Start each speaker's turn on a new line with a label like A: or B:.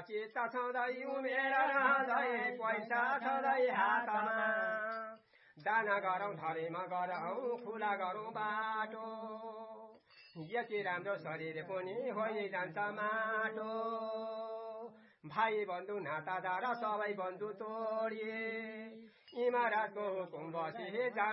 A: चित्त छँदै उमेर रहँदै पैसा छँदै हातमा दाना गरौँ धरीमा गरौँ खुला गरौँ बाटो यति राम्रो शरीर पनि होइजान्छ माटो भाइ बन्धु नातादार सबै बन्धु तोडिए इमारतको हुकुम बसी